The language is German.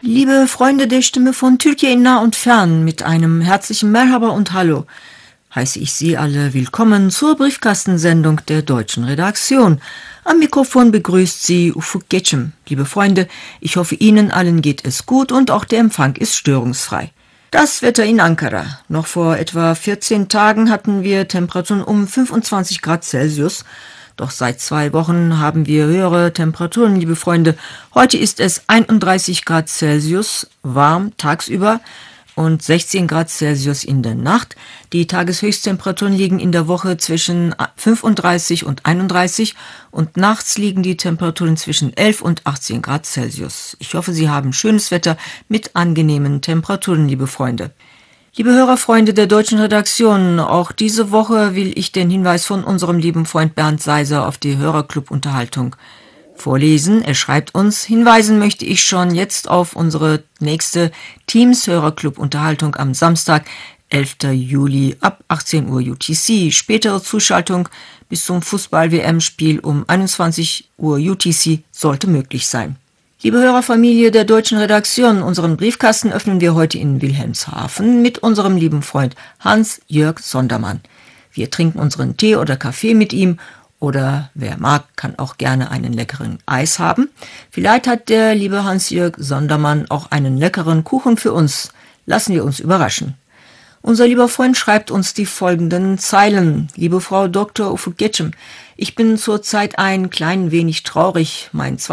Liebe Freunde der Stimme von Türkei in nah und fern, mit einem herzlichen Merhaba und Hallo heiße ich Sie alle willkommen zur Briefkastensendung der deutschen Redaktion. Am Mikrofon begrüßt Sie Ufuk Geçim. Liebe Freunde, ich hoffe, Ihnen allen geht es gut und auch der Empfang ist störungsfrei. Das Wetter in Ankara. Noch vor etwa 14 Tagen hatten wir Temperaturen um 25 Grad Celsius. Doch seit 2 Wochen haben wir höhere Temperaturen, liebe Freunde. Heute ist es 31 Grad Celsius, warm tagsüber und 16 Grad Celsius in der Nacht. Die Tageshöchsttemperaturen liegen in der Woche zwischen 35 und 31 und nachts liegen die Temperaturen zwischen 11 und 18 Grad Celsius. Ich hoffe, Sie haben schönes Wetter mit angenehmen Temperaturen, liebe Freunde. Liebe Hörerfreunde der deutschen Redaktion, auch diese Woche will ich den Hinweis von unserem lieben Freund Bernd Seiser auf die Hörerclub-Unterhaltung vorlesen. Er schreibt uns: Hinweisen möchte ich schon jetzt auf unsere nächste Teams-Hörerclub-Unterhaltung am Samstag, 11. Juli ab 18 Uhr UTC. Spätere Zuschaltung bis zum Fußball-WM-Spiel um 21 Uhr UTC sollte möglich sein. Liebe Hörerfamilie der deutschen Redaktion, unseren Briefkasten öffnen wir heute in Wilhelmshaven mit unserem lieben Freund Hans-Jörg Sondermann. Wir trinken unseren Tee oder Kaffee mit ihm oder wer mag, kann auch gerne einen leckeren Eis haben. Vielleicht hat der liebe Hans-Jörg Sondermann auch einen leckeren Kuchen für uns. Lassen wir uns überraschen. Unser lieber Freund schreibt uns die folgenden Zeilen. Liebe Frau Dr. Ufuk Geçim, ich bin zurzeit ein klein wenig traurig. Mein